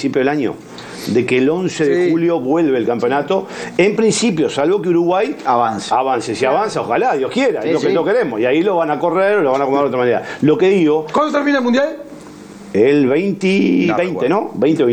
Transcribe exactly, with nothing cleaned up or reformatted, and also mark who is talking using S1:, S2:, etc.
S1: principio del año, de que el once de
S2: Sí.
S1: julio vuelve el campeonato. En principio, salvo que Uruguay
S3: Avance.
S1: avance. Si avanza, ojalá, Dios quiera,
S3: Sí,
S1: es lo que
S3: sí.
S1: no queremos. Y ahí lo van a correr o lo van a acomodar de otra manera. Lo que digo,
S2: ¿Cuándo termina el mundial?
S1: el veinte,
S3: No,
S1: veinte,
S3: recuerdo.
S1: ¿no? veinte o